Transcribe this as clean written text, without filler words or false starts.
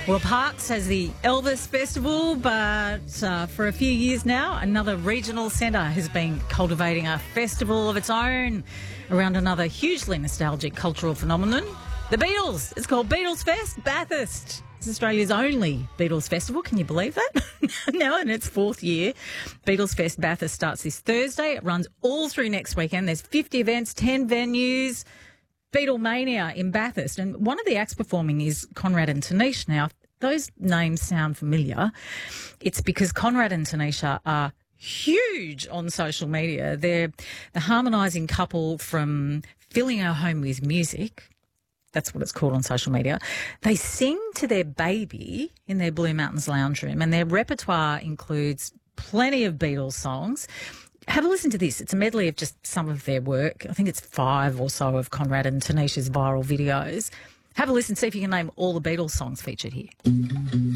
Well, Parkes has the Elvis Festival, but for a few years now, another regional centre has been cultivating a festival of its own around another hugely nostalgic cultural phenomenon, the Beatles. It's called Beatles Fest Bathurst. It's Australia's only Beatles festival. Can you believe that? Now in its fourth year. Beatles Fest Bathurst starts this Thursday. It runs all through next weekend. There's 50 events, 10 venues. Beatlemania in Bathurst. And one of the acts performing is Conrad and Tanisha. Now, if those names sound familiar, it's because Conrad and Tanisha are huge on social media. They're the harmonising couple from filling our home with music. That's what it's called on social media. They sing to their baby in their Blue Mountains lounge room, and their repertoire includes plenty of Beatles songs. Have a listen to this. It's a medley of just some of their work. I think it's 5 or so of Conrad and Tanisha's viral videos. Have a listen, see if you can name all the Beatles songs featured here.